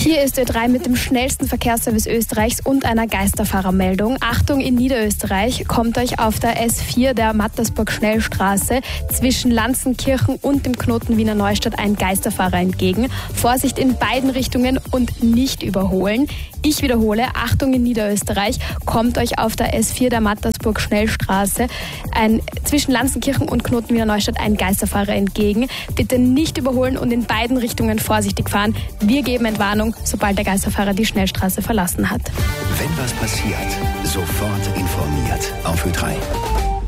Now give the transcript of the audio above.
Hier ist Ö3 mit dem schnellsten Verkehrsservice Österreichs und einer Geisterfahrermeldung. Achtung, in Niederösterreich kommt euch auf der S4 der Mattersburg-Schnellstraße zwischen Lanzenkirchen und dem Knoten Wiener Neustadt ein Geisterfahrer entgegen. Vorsicht in beiden Richtungen und nicht überholen. Ich wiederhole, Achtung, in Niederösterreich kommt euch auf der S4 der Mattersburg-Schnellstraße zwischen Lanzenkirchen und Knoten Wiener Neustadt ein Geisterfahrer entgegen. Bitte nicht überholen und in beiden Richtungen vorsichtig fahren. Wir geben Entwarnung, sobald der Geisterfahrer die Schnellstraße verlassen hat. Wenn was passiert, sofort informiert auf Ö3.